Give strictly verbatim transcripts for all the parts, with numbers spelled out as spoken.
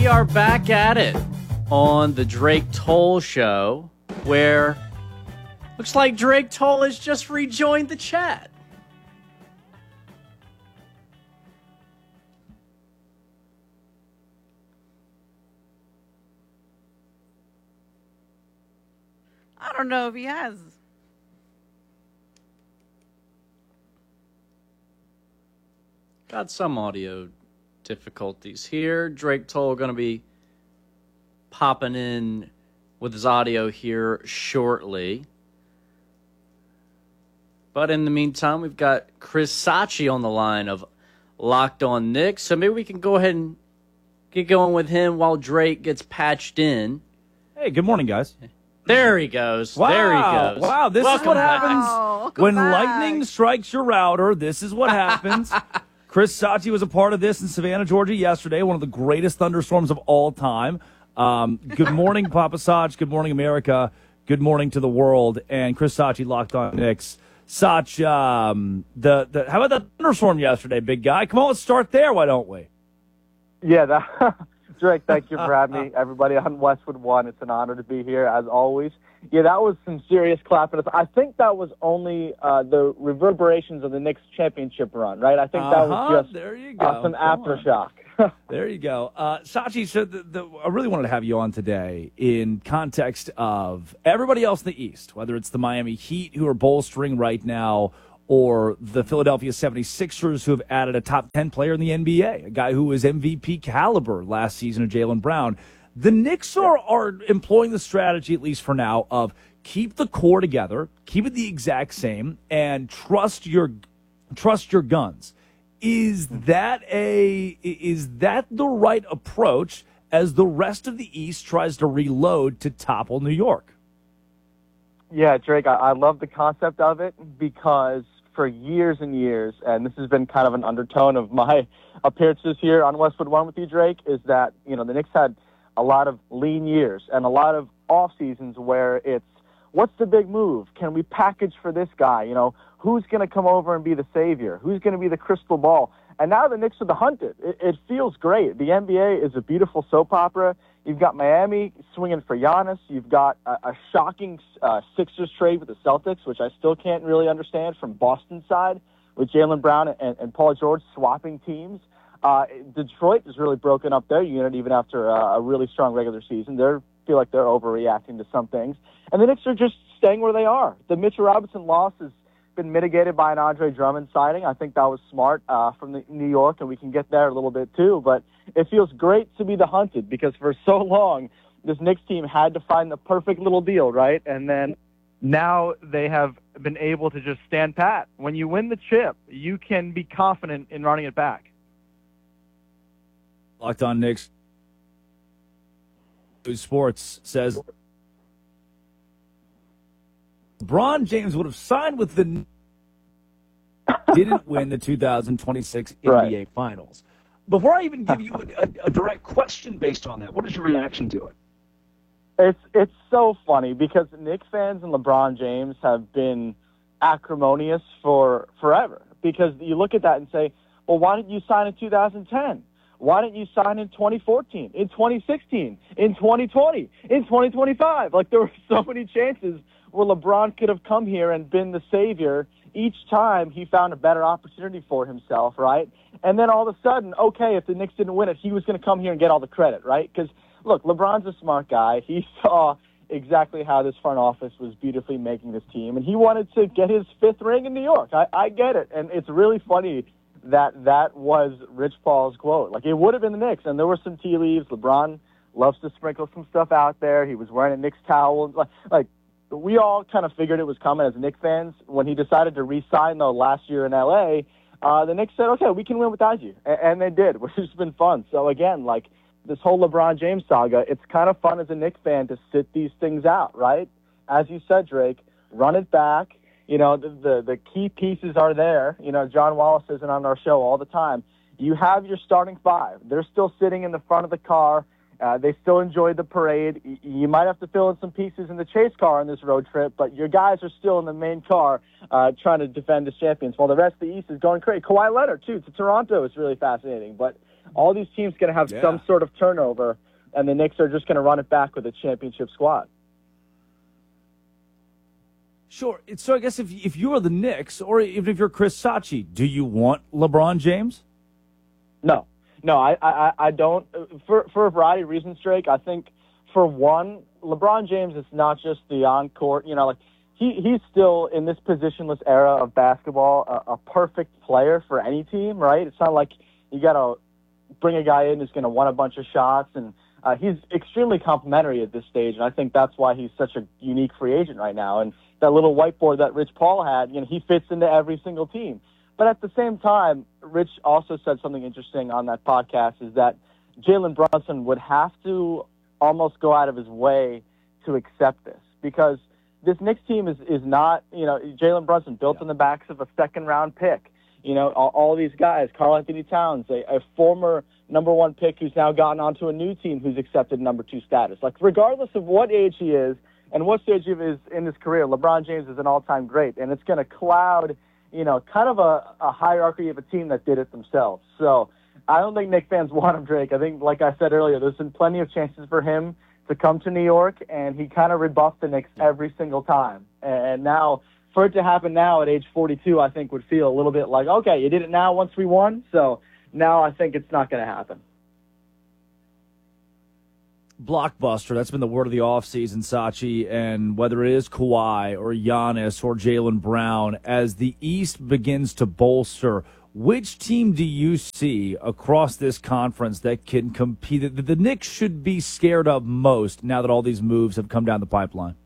We are back at it on the Drake Toll Show, where looks like Drake Toll has just rejoined the chat. I don't know if he has. Got some audio difficulties here. Drake Toll going to be popping in with his audio here shortly. But in the meantime, we've got Chris Sachi on the line of Locked On Knicks. So maybe we can go ahead and get going with him while Drake gets patched in. Hey, good morning, guys. There he goes. Wow. There he goes. Wow, this Welcome is what back. happens Wow, when back. lightning strikes your router. This is what happens. Chris Sachi was a part of this in Savannah, Georgia yesterday, one of the greatest thunderstorms of all time. Um, good morning, Papa Sach. Good morning, America. Good morning to the world. And Chris Sachi, Locked On Knicks. Sach, um, the, the, how about the thunderstorm yesterday, big guy? Come on, let's start there, why don't we? Yeah, that, Drake, thank you for having me. Everybody on Westwood One, it's an honor to be here, as always. Yeah, that was some serious clapping. I think that was only uh, the reverberations of the Knicks championship run, right? I think that Uh-huh, was just there you go. uh, some Come aftershock. There you go. Uh, Sachi, so the, the, I really wanted to have you on today in context of everybody else in the East, whether it's the Miami Heat, who are bolstering right now, or the Philadelphia seventy-sixers, who have added a top ten player in the N B A, a guy who was M V P caliber last season of Jaylen Brown. The Knicks are, are employing the strategy, at least for now, of keep the core together, keep it the exact same, and trust your trust your guns. Is that a is that the right approach as the rest of the East tries to reload to topple New York? Yeah, Drake, I, I love the concept of it because for years and years, and this has been kind of an undertone of my appearances here on Westwood One with you, Drake, is that, you know, the Knicks had a lot of lean years and a lot of off seasons where it's, what's the big move? Can we package for this guy? You know, who's going to come over and be the savior? Who's going to be the crystal ball? And now the Knicks are the hunted. It, it feels great. The N B A is a beautiful soap opera. You've got Miami swinging for Giannis. You've got a, a shocking uh, Sixers trade with the Celtics, which I still can't really understand from Boston's side, with Jaylen Brown and, and Paul George swapping teams. Uh, Detroit has really broken up their unit even after uh, a really strong regular season. They feel like they're overreacting to some things. And the Knicks are just staying where they are. The Mitchell Robinson loss has been mitigated by an Andre Drummond signing. I think that was smart uh, from the, New York, and we can get there a little bit too. But it feels great to be the hunted because for so long, this Knicks team had to find the perfect little deal, right? And then now they have been able to just stand pat. When you win the chip, you can be confident in running it back. Locked On Knicks Sports says LeBron James would have signed with the didn't win the two thousand twenty-six N B A Right. Finals. Before I even give you a, a direct question based on that, what is your reaction to it? It's it's so funny because Knicks fans and LeBron James have been acrimonious for forever. Because you look at that and say, well, why didn't you sign in two thousand ten? Why didn't you sign in twenty fourteen, in twenty sixteen, in twenty twenty, in twenty twenty-five? Like, there were so many chances where LeBron could have come here and been the savior. Each time he found a better opportunity for himself, right? And then all of a sudden, okay, if the Knicks didn't win it, he was going to come here and get all the credit, right? Because, look, LeBron's a smart guy. He saw exactly how this front office was beautifully making this team, and he wanted to get his fifth ring in New York. I, I get it, and it's really funny that that was Rich Paul's quote. Like, it would have been the Knicks, and there were some tea leaves. LeBron loves to sprinkle some stuff out there. He was wearing a Knicks towel. Like, like we all kind of figured it was coming as Knicks fans. When he decided to re-sign, though, last year in L A, uh, the Knicks said, okay, we can win without you. And, and they did, which has been fun. So, again, like, this whole LeBron James saga, it's kind of fun as a Knicks fan to sit these things out, right? As you said, Drake, run it back. You know, the, the the key pieces are there. You know, John Wallace isn't on our show all the time. You have your starting five. They're still sitting in the front of the car. Uh, they still enjoyed the parade. Y- you might have to fill in some pieces in the chase car on this road trip, but your guys are still in the main car uh, trying to defend as champions, while the rest of the East is going crazy. Kawhi Leonard, too, to Toronto is really fascinating. But All these teams going to have Yeah. some sort of turnover, and the Knicks are just going to run it back with a championship squad. Sure. So I guess if if you are the Knicks, or even if you're Chris Sachi, do you want LeBron James? No, no, I, I, I don't. For for a variety of reasons, Drake. I think for one, LeBron James is not just the on-court. You know, like he he's still in this positionless era of basketball, a, a perfect player for any team, right? It's not like you got to bring a guy in who's going to want a bunch of shots, and uh, he's extremely complimentary at this stage, and I think that's why he's such a unique free agent right now. And that little whiteboard that Rich Paul had, you know, he fits into every single team. But at the same time, Rich also said something interesting on that podcast, is that Jalen Brunson would have to almost go out of his way to accept this, because this Knicks team is, is not, you know, Jalen Brunson built Yeah. on the backs of a second-round pick. You know, all, all these guys, Karl Anthony Towns, a, a former number one pick who's now gotten onto a new team who's accepted number two status. Like, regardless of what age he is and what stage he is in his career, LeBron James is an all-time great, and it's going to cloud, you know, kind of a, a hierarchy of a team that did it themselves. So I don't think Knicks fans want him, Drake. I think, like I said earlier, there's been plenty of chances for him to come to New York, and he kind of rebuffed the Knicks every single time. And now, for it to happen now at age forty-two, I think would feel a little bit like, okay, you did it now once we won, so now I think it's not going to happen. Blockbuster, that's been the word of the offseason, Sachi, and whether it is Kawhi or Giannis or Jaylen Brown, as the East begins to bolster, which team do you see across this conference that can compete, that the Knicks should be scared of most now that all these moves have come down the pipeline?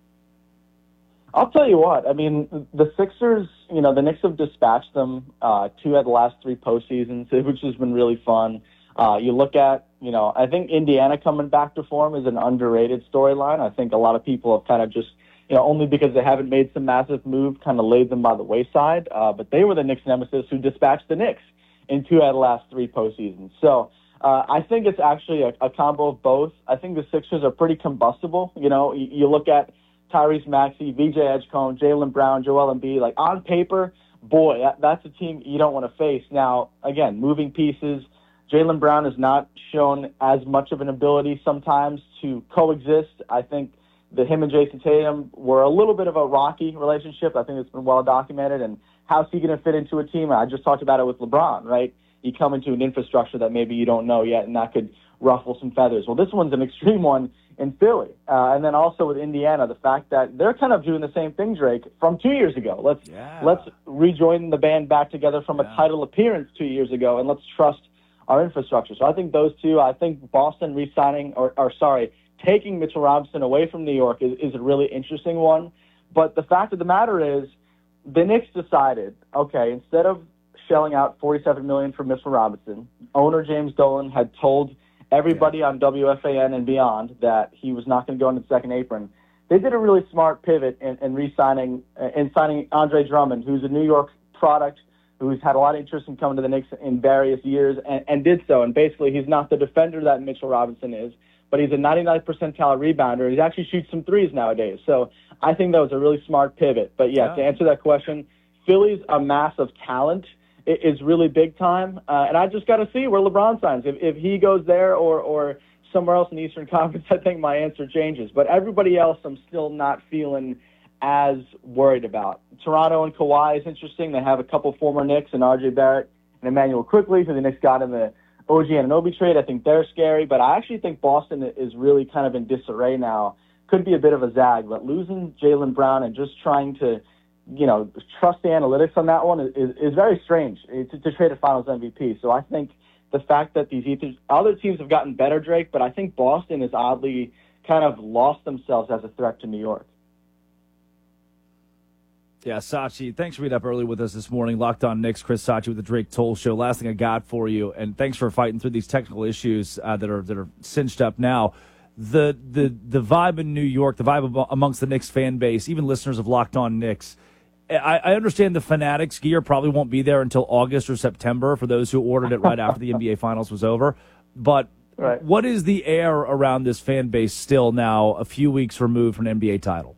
I'll tell you what, I mean, the Sixers, you know, the Knicks have dispatched them uh, two out of the last three postseasons, which has been really fun. Uh, you look at, you know, I think Indiana coming back to form is an underrated storyline. I think a lot of people have kind of just, you know, only because they haven't made some massive move, kind of laid them by the wayside. Uh, but they were the Knicks nemesis who dispatched the Knicks in two out of the last three postseasons. So uh, I think it's actually a, a combo of both. I think the Sixers are pretty combustible. You know, you, you look at Tyrese Maxey, V J Edgecombe, Jaylen Brown, Joel Embiid. Like, on paper, boy, that, that's a team you don't want to face. Now, again, moving pieces. Jaylen Brown has not shown as much of an ability sometimes to coexist. I think that him and Jason Tatum were a little bit of a rocky relationship. I think it's been well documented. And how's he going to fit into a team? I just talked about it with LeBron, right? You come into an infrastructure that maybe you don't know yet, and that could ruffle some feathers. Well, this one's an extreme one in Philly. Uh, and then also with Indiana, the fact that they're kind of doing the same thing, Drake, from two years ago. Let's Yeah. let's rejoin the band back together from Yeah. a title appearance two years ago, and let's trust our infrastructure. So I think those two, I think Boston re-signing, or, or sorry, taking Mitchell Robinson away from New York is, is a really interesting one. But the fact of the matter is, the Knicks decided, okay, instead of shelling out forty-seven million dollars for Mitchell Robinson, owner James Dolan had told everybody on W F A N and beyond that he was not going to go into the second apron. They did a really smart pivot in, in re-signing and signing Andre Drummond, who's a New York product, who's had a lot of interest in coming to the Knicks in various years, and, and did so. And basically, he's not the defender that Mitchell Robinson is, but he's a ninety-ninth percentile rebounder. He actually shoots some threes nowadays. So I think that was a really smart pivot. But, yeah, Yeah. to answer that question, Philly's a mass of talent. It is really big time. Uh, and I just got to see where LeBron signs. If, if he goes there or, or somewhere else in the Eastern Conference, I think my answer changes. But everybody else I'm still not feeling as worried about. Toronto and Kawhi is interesting. They have a couple former Knicks and R J Barrett and Emmanuel Quickly, who the Knicks got in the O G Anunoby trade. I think they're scary, but I actually think Boston is really kind of in disarray now. Could be a bit of a zag, but losing Jaylen Brown and just trying to, you know, trust the analytics on that one is, is very strange to, to trade a Finals M V P. So I think the fact that these other teams have gotten better, Drake, but I think Boston has oddly kind of lost themselves as a threat to New York. Yeah, Sachi, thanks for being up early with us this morning. Locked on Knicks, Chris Sachi with the Drake Toll Show. Last thing I got for you, and thanks for fighting through these technical issues uh, that are that are cinched up now. The the the vibe in New York, the vibe amongst the Knicks fan base, even listeners of Locked On Knicks. I, I understand the Fanatics gear probably won't be there until August or September for those who ordered it right after the N B A Finals was over. But Right. what is the air around this fan base still now, a few weeks removed from an N B A title?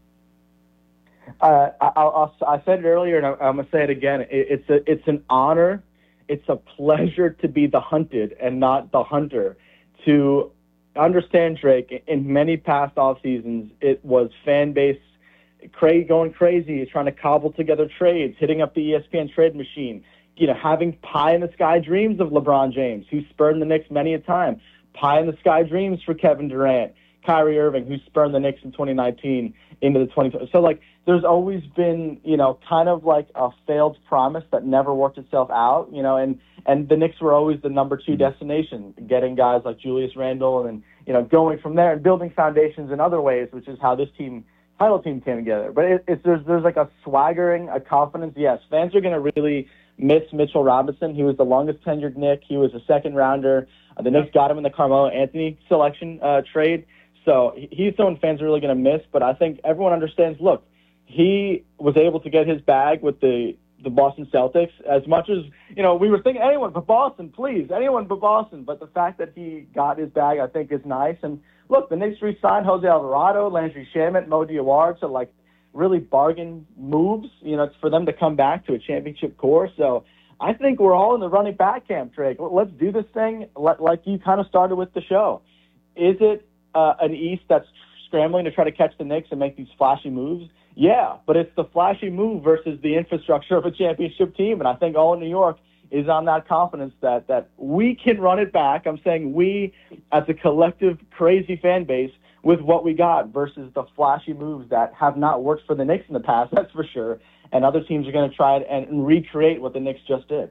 Uh, I, I'll, I'll, I said it earlier, and I'm going to say it again. It, it's a, it's an honor it's a pleasure to be the hunted and not the hunter. To understand, Drake, in many past off seasons, it was fan base cra- going crazy, trying to cobble together trades, hitting up the E S P N trade machine, you know, having pie in the sky dreams of LeBron James, who spurned the Knicks many a time, pie in the sky dreams for Kevin Durant, Kyrie Irving, who spurned the Knicks in twenty nineteen into the twenty. So, like, there's always been, you know, kind of like a failed promise that never worked itself out, you know, and, and the Knicks were always the number two destination, getting guys like Julius Randle and, you know, going from there and building foundations in other ways, which is how this team, title team came together. But it, it's, there's, there's like a swaggering, a confidence. Yes, fans are going to really miss Mitchell Robinson. He was the longest tenured Knick. He was a second rounder. Uh, the Knicks got him in the Carmelo Anthony selection uh, trade. So he's someone fans are really going to miss, but I think everyone understands, look, he was able to get his bag with the, the Boston Celtics as much as, you know, we were thinking anyone but Boston, please, anyone but Boston. But the fact that he got his bag, I think, is nice. And look, the Knicks re-signed Jose Alvarado, Landry Shamet, Mo Diawara to, like, really bargain moves, you know, for them to come back to a championship core. So I think we're all in the running back camp, Drake. Let's do this thing like you kind of started with the show. Is it uh, an East that's scrambling to try to catch the Knicks and make these flashy moves? Yeah, but it's the flashy move versus the infrastructure of a championship team, and I think all in New York is on that confidence that, that we can run it back. I'm saying we, as a collective crazy fan base, with what we got versus the flashy moves that have not worked for the Knicks in the past, that's for sure, and other teams are going to try and, and recreate what the Knicks just did.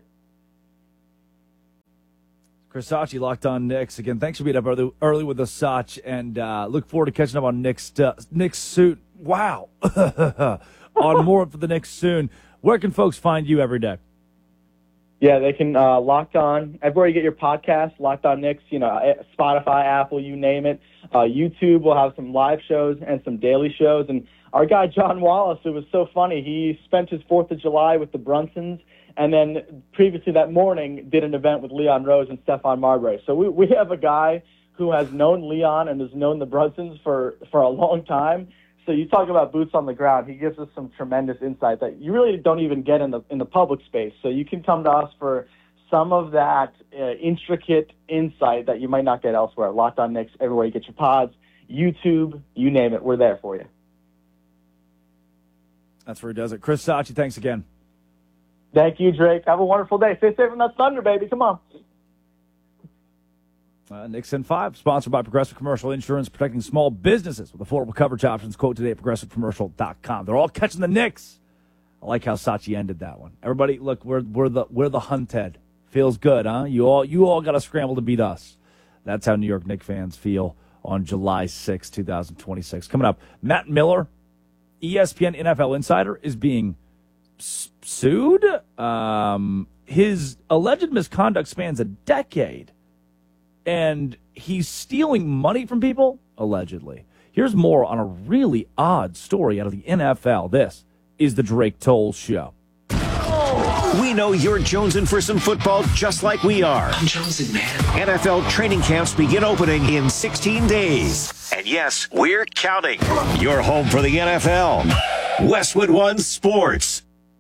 Chris Sachi, Locked On Knicks. Again, thanks for being up early, early with us, Sach, and uh, look forward to catching up on Knicks, uh, Knicks suit. Wow. On more for the Knicks soon. Where can folks find you every day? Yeah, they can uh, Locked On, everywhere you get your podcast, Locked On Knicks, you know, Spotify, Apple, you name it. Uh, YouTube will have some live shows and some daily shows. And our guy, John Wallace, it was so funny. He spent his fourth of July with the Brunsons, and then previously that morning did an event with Leon Rose and Stephon Marbury. So we, we have a guy who has known Leon and has known the Brunsons for, for a long time. So you talk about boots on the ground. He gives us some tremendous insight that you really don't even get in the in the public space. So you can come to us for some of that uh, intricate insight that you might not get elsewhere. Locked On Knicks, everywhere you get your pods, YouTube, you name it, we're there for you. That's where he does it. Chris Sachi, thanks again. Thank you, Drake. Have a wonderful day. Stay safe from that thunder, baby. Come on. Uh, Knicks in five, sponsored by Progressive Commercial Insurance, protecting small businesses with affordable coverage options. Quote today at progressive commercial dot com. They're all catching the Knicks. I like how Sachi ended that one. Everybody, look, we're we're the we're the hunted. Feels good, huh? You all you all got to scramble to beat us. That's how New York Knicks fans feel on July sixth, twenty twenty-six. Coming up, Matt Miller, E S P N N F L insider, is being s- sued. Um, his alleged misconduct spans a decade. And he's stealing money from people, allegedly. Here's more on a really odd story out of the N F L. This is the Drake Toll Show. We know you're jonesing for some football just like we are. I'm jonesing, man. N F L training camps begin opening in sixteen days. And yes, we're counting. You're home for the N F L. Westwood One Sports.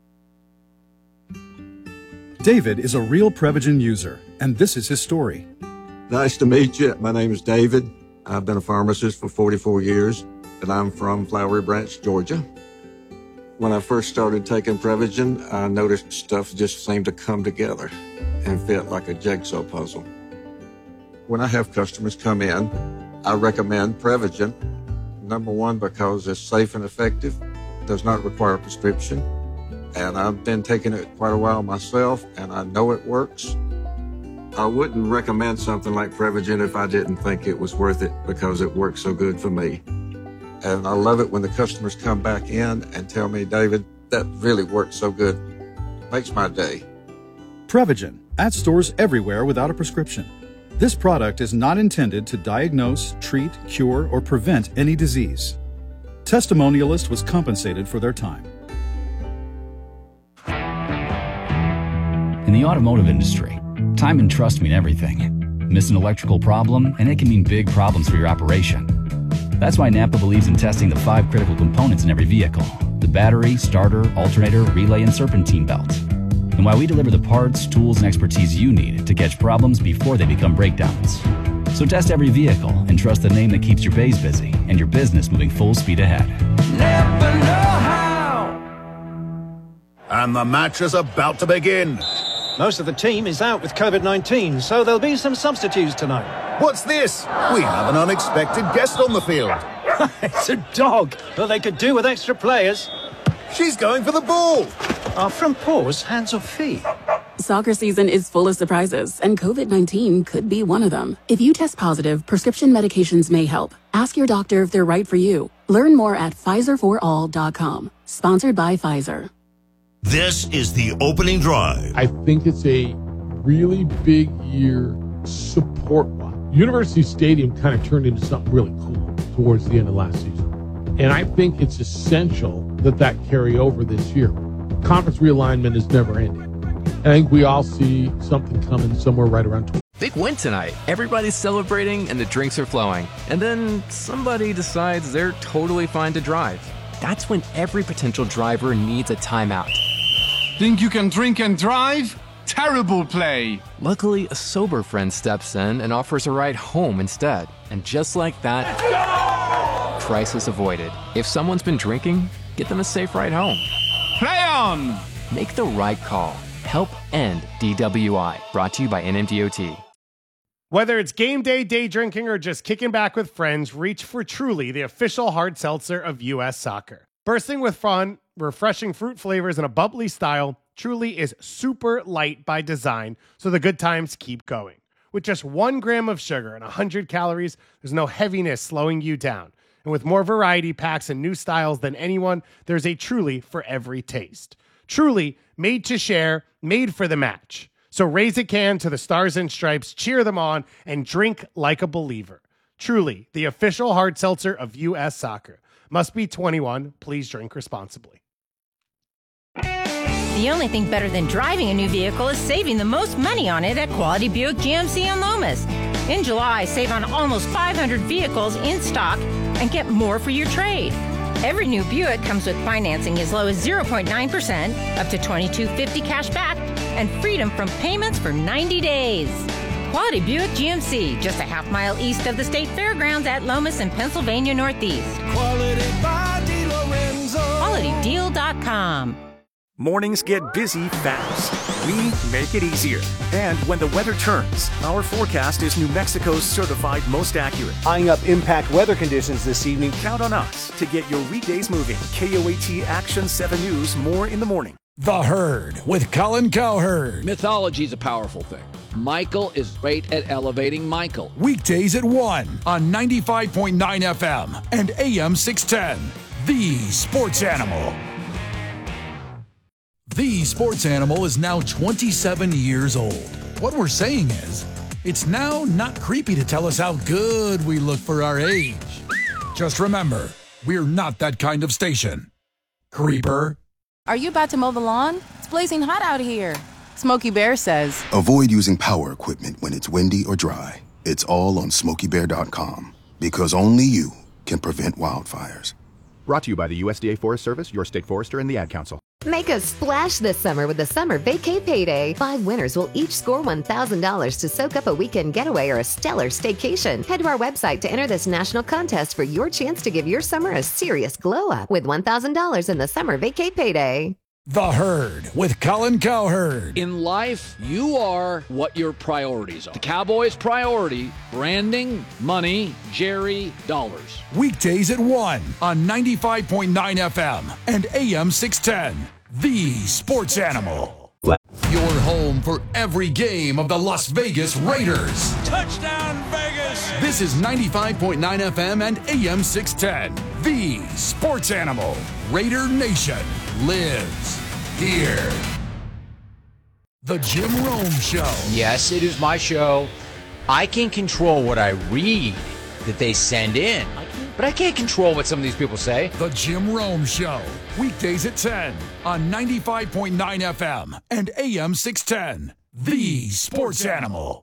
David is a real Prevagen user, and this is his story. Nice to meet you. My name is David. I've been a pharmacist for forty-four years, and I'm from Flowery Branch, Georgia. When I first started taking Prevagen, I noticed stuff just seemed to come together and fit like a jigsaw puzzle. When I have customers come in, I recommend Prevagen. Number one, because it's safe and effective, does not require a prescription, and I've been taking it quite a while myself, and I know it works. I wouldn't recommend something like Prevagen if I didn't think it was worth it because it works so good for me. And I love it when the customers come back in and tell me, David, that really works so good. Makes my day. Prevagen, at stores everywhere without a prescription. This product is not intended to diagnose, treat, cure, or prevent any disease. Testimonialist was compensated for their time. In the automotive industry, time and trust mean everything. Miss an electrical problem, and it can mean big problems for your operation. That's why Napa believes in testing the five critical components in every vehicle: the battery, starter, alternator, relay, and serpentine belt. and why we deliver the parts, tools, and expertise you need to catch problems before they become breakdowns. So test every vehicle and trust the name that keeps your bays busy and your business moving full speed ahead. Never know how. And the match is about to begin. Most of the team is out with COVID nineteen, so there'll be some substitutes tonight. What's this? We have an unexpected guest on the field. It's a dog, but they could do with extra players. She's going for the ball. Are from paws, hands or feet? Soccer season is full of surprises, and COVID nineteen could be one of them. If you test positive, prescription medications may help. Ask your doctor if they're right for you. Learn more at Pfizer for all dot com. Sponsored by Pfizer. This is the opening drive. I think it's a really big year support-wise. University Stadium kind of turned into something really cool towards the end of last season. And I think it's essential that that carry over this year. Conference realignment is never ending. I think we all see something coming somewhere right around twenty. Big win tonight. Everybody's celebrating and the drinks are flowing. And then somebody decides they're totally fine to drive. That's when every potential driver needs a timeout. Think you can drink and drive? Terrible play. Luckily, a sober friend steps in and offers a ride home instead. And just like that, crisis avoided. If someone's been drinking, get them a safe ride home. Play on! Make the right call. Help end D W I. Brought to you by N M D O T. Whether it's game day, day drinking, or just kicking back with friends, reach for Truly, the official hard seltzer of U S Soccer. Bursting with fun, refreshing fruit flavors, and a bubbly style, Truly is super light by design, so the good times keep going. With just one gram of sugar and one hundred calories, there's no heaviness slowing you down. And with more variety packs and new styles than anyone, there's a Truly for every taste. Truly, made to share, made for the match. So raise a can to the Stars and Stripes, cheer them on, and drink like a believer. Truly, the official hard seltzer of U S Soccer. Must be twenty-one. Please drink responsibly. The only thing better than driving a new vehicle is saving the most money on it at Quality Buick G M C in Lomas. In July, save on almost five hundred vehicles in stock and get more for your trade. Every new Buick comes with financing as low as zero point nine percent, up to twenty-two fifty cash back, and freedom from payments for ninety days. Quality Buick G M C, just a half mile east of the State Fairgrounds at Lomas in Pennsylvania Northeast. Quality by DeLorenzo. quality deal dot com. Mornings get busy fast. We make it easier. And when the weather turns, our forecast is New Mexico's certified most accurate. Eyeing up impact weather conditions this evening. Count on us to get your weekdays moving. K O A T Action seven News, more in the morning. The Herd with Colin Cowherd. Mythology is a powerful thing. Michael is great at elevating Michael. Weekdays at one on ninety-five point nine F M and A M six ten. The Sports Animal. The Sports Animal is now twenty-seven years old. What we're saying is, it's now not creepy to tell us how good we look for our age. Just remember, we're not that kind of station. Creeper. Are you about to mow the lawn? It's blazing hot out here. Smokey Bear says, avoid using power equipment when it's windy or dry. It's all on smokey bear dot com because only you can prevent wildfires. Brought to you by the U S D A Forest Service, your state forester, and the Ad Council. Make a splash this summer with the Summer Vacay Payday. Five winners will each score one thousand dollars to soak up a weekend getaway or a stellar staycation. Head to our website to enter this national contest for your chance to give your summer a serious glow up with one thousand dollars in the Summer Vacay Payday. The Herd with Colin Cowherd. In life, you are what your priorities are. The Cowboys' priority, branding, money, Jerry, dollars. Weekdays at one on ninety-five point nine F M and A M six ten. The Sports Animal. Your home for every game of the Las Vegas Raiders. Touchdown, Vegas! This is ninety-five point nine F M and A M six ten. The Sports Animal. Raider Nation lives here. The Jim Rome Show. Yes, it is my show. I can control what I read that they send in, but I can't control what some of these people say. The Jim Rome Show. Weekdays at ten on ninety-five point nine F M and A M six ten. The Sports Animal.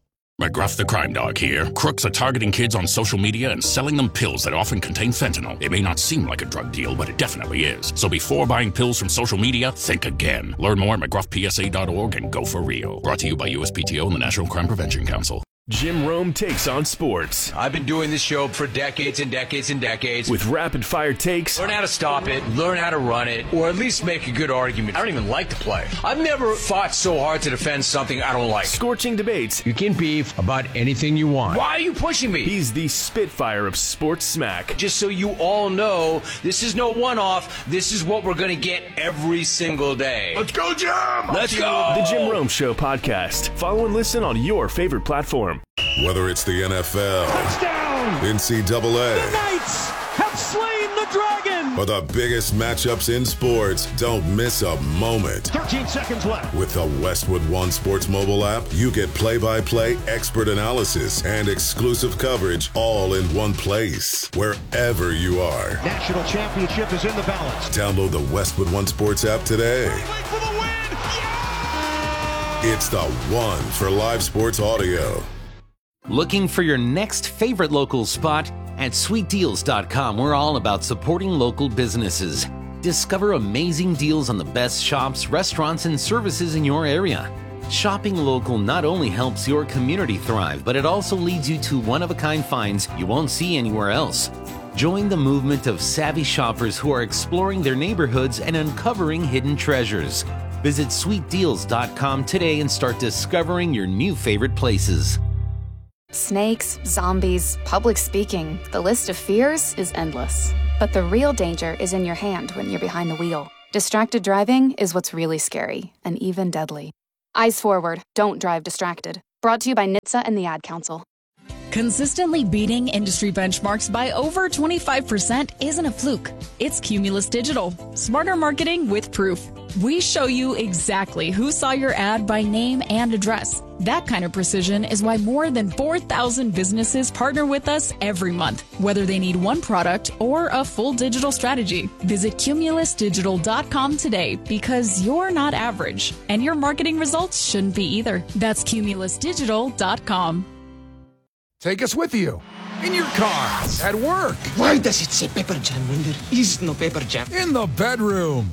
McGruff the Crime Dog here. Crooks are targeting kids on social media and selling them pills that often contain fentanyl. It may not seem like a drug deal, but it definitely is. So before buying pills from social media, think again. Learn more at McGruff P S A dot org and go for real. Brought to you by U S P T O and the National Crime Prevention Council. Jim Rome takes on sports. I've been doing this show for decades and decades and decades. With rapid-fire takes. Learn how to stop it, learn how to run it, or at least make a good argument. I don't even like to play. I've never fought so hard to defend something I don't like. Scorching debates. You can beef about anything you want. Why are you pushing me? He's the Spitfire of sports smack. Just so you all know, this is no one-off. This is what we're going to get every single day. Let's go, Jim! Let's go! The Jim Rome Show podcast. Follow and listen on your favorite platform. Whether it's the N F L, touchdown, N C double A, the Knights have slain the dragon, or the biggest matchups in sports, don't miss a moment. thirteen seconds left. With the Westwood One Sports mobile app, you get play-by-play expert analysis and exclusive coverage all in one place, wherever you are. National championship is in the balance. Download the Westwood One Sports app today. For the win. Yeah! It's the one for live sports audio. Looking for your next favorite local spot? At sweet deals dot com, we're all about supporting local businesses. Discover amazing deals on the best shops, restaurants, and services in your area. Shopping local not only helps your community thrive, but it also leads you to one-of-a-kind finds you won't see anywhere else. Join the movement of savvy shoppers who are exploring their neighborhoods and uncovering hidden treasures. Visit sweet deals dot com today and start discovering your new favorite places. Snakes, zombies, public speaking, the list of fears is endless. But the real danger is in your hand when you're behind the wheel. Distracted driving is what's really scary, and even deadly. Eyes forward, don't drive distracted. Brought to you by N H T S A and the Ad Council. Consistently beating industry benchmarks by over twenty-five percent isn't a fluke. It's Cumulus Digital. Smarter marketing with proof. We show you exactly who saw your ad by name and address. That kind of precision is why more than four thousand businesses partner with us every month, whether they need one product or a full digital strategy. Visit cumulus digital dot com today because you're not average, and your marketing results shouldn't be either. That's cumulus digital dot com. Take us with you. In your car, at work. Why does it say Pepper Jam when there is no Pepper Jam? In the bedroom.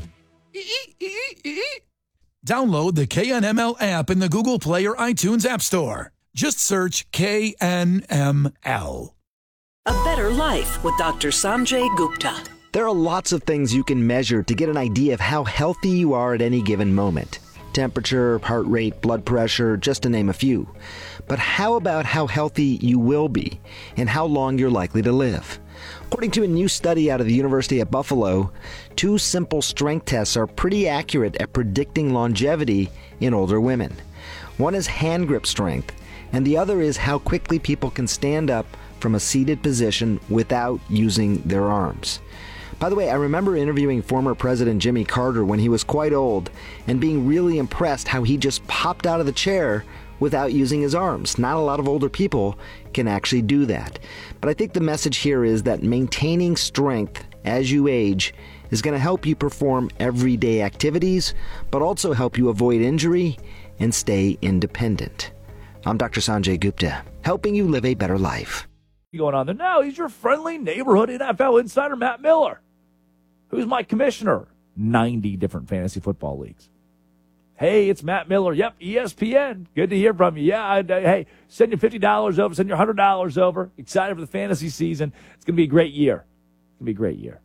Download the K N M L app in the Google Play or iTunes App Store. Just search K N M L. A Better Life with Doctor Sanjay Gupta. There are lots of things you can measure to get an idea of how healthy you are at any given moment. Temperature, heart rate, blood pressure, just to name a few. But how about how healthy you will be and how long you're likely to live? According to a new study out of the University at Buffalo, two simple strength tests are pretty accurate at predicting longevity in older women. One is hand grip strength, and the other is how quickly people can stand up from a seated position without using their arms. By the way, I remember interviewing former President Jimmy Carter when he was quite old and being really impressed how he just popped out of the chair without using his arms. Not a lot of older people can actually do that. But I think the message here is that maintaining strength as you age is going to help you perform everyday activities, but also help you avoid injury and stay independent. I'm Doctor Sanjay Gupta, helping you live a better life. Going on there now, he's your friendly neighborhood N F L insider, Matt Miller. Who's my commissioner? ninety different fantasy football leagues. Hey, it's Matt Miller. Yep, E S P N. Good to hear from you. Yeah, I, I, hey, send your fifty dollars over, send your one hundred dollars over. Excited for the fantasy season. It's going to be a great year. It's going to be a great year.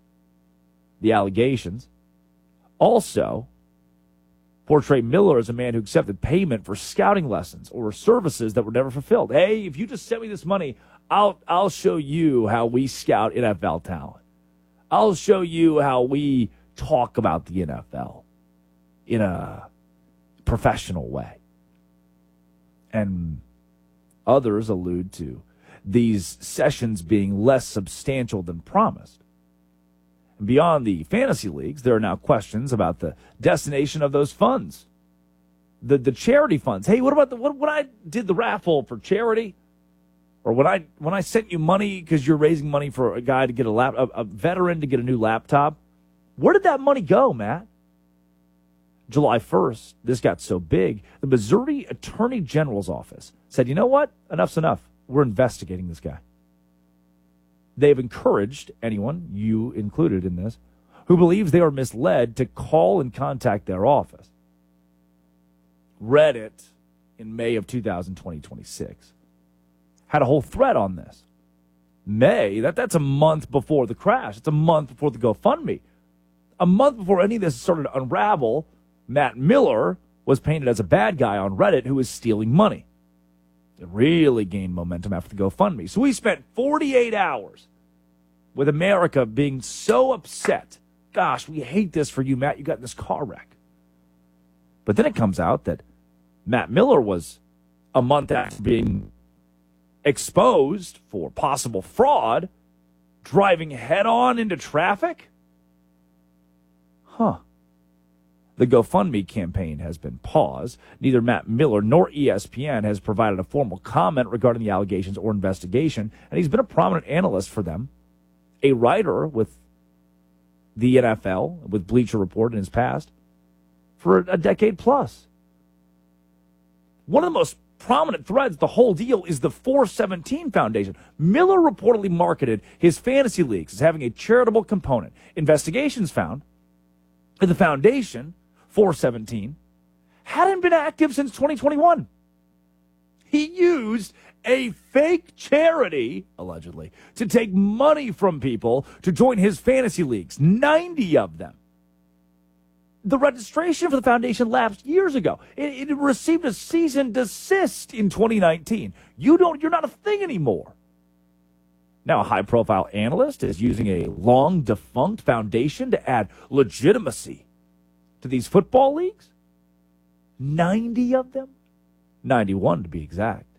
The allegations also portray Miller as a man who accepted payment for scouting lessons or services that were never fulfilled. Hey, if you just send me this money, I'll I'll show you how we scout N F L talent. I'll show you how we talk about the N F L in a professional way. And others allude to these sessions being less substantial than promised. And beyond the fantasy leagues, there are now questions about the destination of those funds. The the charity funds. Hey, what about the what, when I did the raffle for charity? Or when I when I sent you money because you're raising money for a guy to get a lap, a, a veteran to get a new laptop, where did that money go, Matt? July first, this got so big, the Missouri Attorney General's office said, you know what? Enough's enough. We're investigating this guy. They've encouraged anyone, you included in this, who believes they are misled to call and contact their office. Reddit, in May of two thousand twenty, twenty-six, had a whole thread on this. May, that, that's a month before the crash. It's a month before the GoFundMe. A month before any of this started to unravel, Matt Miller was painted as a bad guy on Reddit who was stealing money. It really gained momentum after the GoFundMe. So we spent forty-eight hours with America being so upset. Gosh, we hate this for you, Matt. You got in this car wreck. But then it comes out that Matt Miller was, a month after being exposed for possible fraud, driving head-on into traffic? Huh. The GoFundMe campaign has been paused. Neither Matt Miller nor E S P N has provided a formal comment regarding the allegations or investigation, and he's been a prominent analyst for them, a writer with the N F L, with Bleacher Report in his past, for a decade plus. One of the most prominent threads, the whole deal, is the four seventeen Foundation. Miller reportedly marketed his fantasy leagues as having a charitable component. Investigations found that the foundation, four seventeen, hadn't been active since twenty twenty-one. He used a fake charity, allegedly, to take money from people to join his fantasy leagues, ninety of them. The registration for the foundation lapsed years ago. It, it received a cease and desist in twenty nineteen. You don't, you're not a thing anymore. Now, a high-profile analyst is using a long-defunct foundation to add legitimacy to these football leagues. ninety of them? ninety-one to be exact.